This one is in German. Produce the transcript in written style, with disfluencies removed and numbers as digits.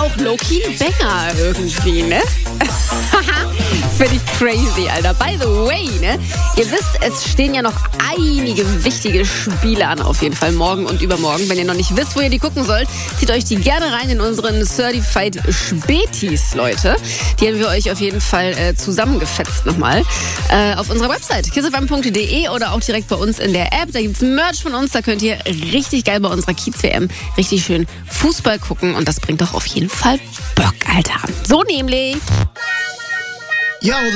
auch low-key ein Banger irgendwie, ne? Finde ich crazy, Alter. By the way, ne? Ihr wisst, es stehen ja noch einige wichtige Spiele an, auf jeden Fall morgen und übermorgen. Wenn ihr noch nicht wisst, wo ihr die gucken sollt, zieht euch die gerne rein in unseren Certified Spätis, Leute. Die haben wir euch auf jeden Fall zusammengefetzt nochmal. Auf unserer Website kissfm.de oder auch direkt bei uns in der App. Da gibt's Merch von uns. Da könnt ihr richtig geil bei unserer Kiez-WM richtig schön Fußball gucken. Und das bringt doch auf jeden Fall Bock, Alter. So nämlich. Yo,